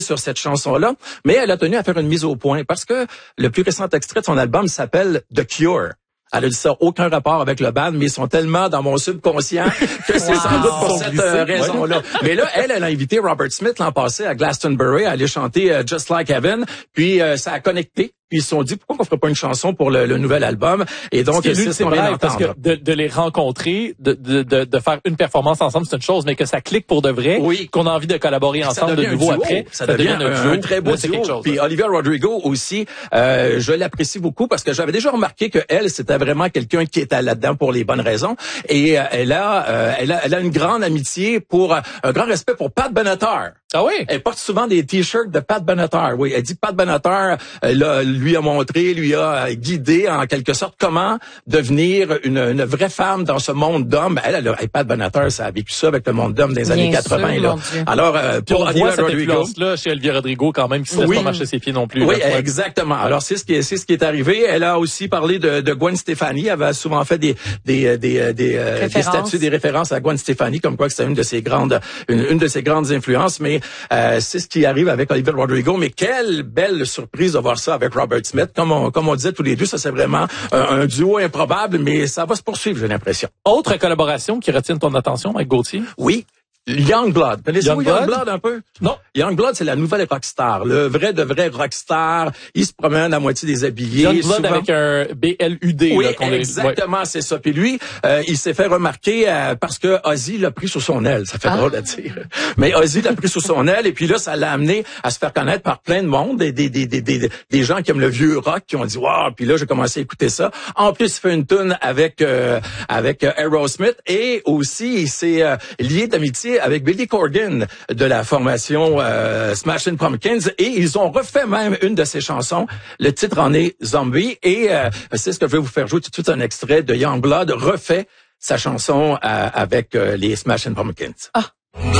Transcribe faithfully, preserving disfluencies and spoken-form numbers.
sur cette chanson-là, mais elle a tenu à faire une mise au point parce que le plus récent extrait de son album s'appelle The Cure. Elle a dit ça, aucun rapport avec le band, mais ils sont tellement dans mon subconscient que c'est wow. sans doute pour cette euh, raison-là. Mais là, elle, elle a invité Robert Smith l'an passé à Glastonbury à aller chanter euh, Just Like Heaven, puis euh, ça a connecté. Puis ils se sont dit, pourquoi on ferait pas une chanson pour le, le nouvel album? Et donc, c'est ce qu'on vient parce que de, de les rencontrer, de, de, de, de faire une performance ensemble, c'est une chose, mais que ça clique pour de vrai, oui. qu'on a envie de collaborer ensemble de nouveau après, ça, ça devient, devient un, un, un très beau là, duo. Chose, puis Olivia Rodrigo aussi, euh, je l'apprécie beaucoup parce que j'avais déjà remarqué que elle, c'était vraiment quelqu'un qui était là-dedans pour les bonnes raisons. Et euh, elle a, euh, elle a, elle a une grande amitié pour, euh, un grand respect pour Pat Benatar. Ah oui? Elle porte souvent des t-shirts de Pat Benatar. Oui, elle dit Pat Benatar euh, là, lui a montré, lui a guidé en quelque sorte comment devenir une, une vraie femme dans ce monde d'hommes. Elle, elle, elle Pat Benatar, ça a vécu ça avec le monde d'hommes des Bien années quatre-vingts. Sûr, là. Alors, euh, pour on voit cette influence-là chez Olivia Rodrigo quand même, qui se laisse oui. pas marcher ses pieds non plus. Oui, là, exactement. Alors, c'est ce qui est, c'est ce qui est arrivé. Elle a aussi parlé de, de Gwen Stefani. Elle avait souvent fait des, des, des, des, euh, des statuts, des références à Gwen Stefani, comme quoi que c'est une de ses grandes, une, une de ses grandes influences. Mais euh, c'est ce qui arrive avec Olivia Rodrigo. Mais quelle belle surprise de voir ça avec Robert Smith. Comme on, comme on disait tous les deux, ça c'est vraiment un, un duo improbable, mais ça va se poursuivre, j'ai l'impression. Autre collaboration qui retient ton attention avec Gauthier? Oui. Youngblood. Connaissez-vous Youngblood? Youngblood un peu? Non. Youngblood, c'est la nouvelle rockstar. Le vrai de vrai rockstar. Il se promène à moitié déshabillé. Youngblood souvent... avec un B L U D. Oui, là, qu'on exactement, ouais. c'est ça. Puis lui, euh, il s'est fait remarquer euh, parce que Ozzy l'a pris sous son aile. Ça fait ah. drôle à dire. Mais Ozzy l'a pris sous son aile et puis là, ça l'a amené à se faire connaître par plein de monde. Des, des, des, des, des, des gens qui aiment le vieux rock, qui ont dit « Wow! » Puis là, j'ai commencé à écouter ça. En plus, il fait une tune avec euh, avec euh, Aerosmith et aussi, il s'est euh, lié d'amitié avec Billy Corgan de la formation euh, Smashing Pumpkins et ils ont refait même une de ses chansons. Le titre en est Zombie et euh, c'est ce que je vais vous faire jouer tout de suite, un extrait de Youngblood refait sa chanson euh, avec euh, les Smashing Pumpkins. Ah.